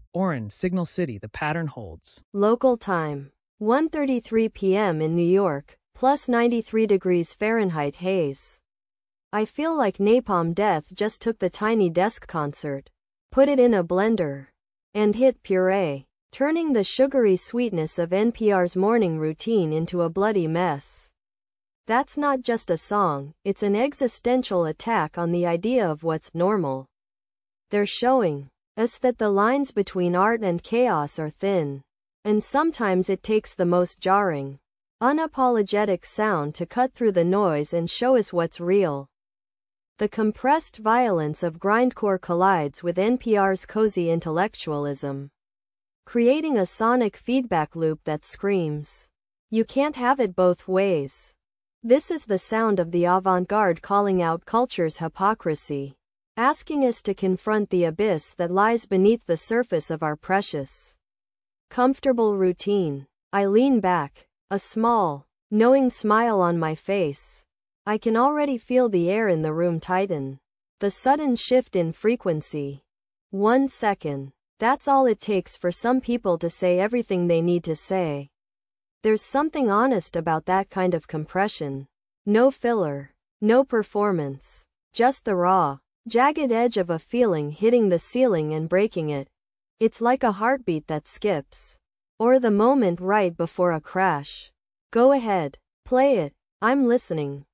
Oren, Signal City, the pattern holds. Local time. 1:33 p.m. in New York, plus 93 degrees Fahrenheit haze. I feel like Napalm Death just took the Tiny Desk concert, put it in a blender, and hit puree, turning the sugary sweetness of NPR's morning routine into a bloody mess. That's not just a song, it's an existential attack on the idea of what's normal. They're showing us that the lines between art and chaos are thin, and sometimes it takes the most jarring, unapologetic sound to cut through the noise and show us what's real. The compressed violence of grindcore collides with NPR's cozy intellectualism, creating a sonic feedback loop that screams, "You can't have it both ways." This is the sound of the avant-garde calling out culture's hypocrisy, asking us to confront the abyss that lies beneath the surface of our precious, comfortable routine. I lean back, a small, knowing smile on my face. I can already feel the air in the room tighten. The sudden shift in frequency. 1 second. That's all it takes for some people to say everything they need to say. There's something honest about that kind of compression. No filler, no performance, just the raw, jagged edge of a feeling hitting the ceiling and breaking it. It's like a heartbeat that skips, or the moment right before a crash. Go ahead, play it. I'm listening.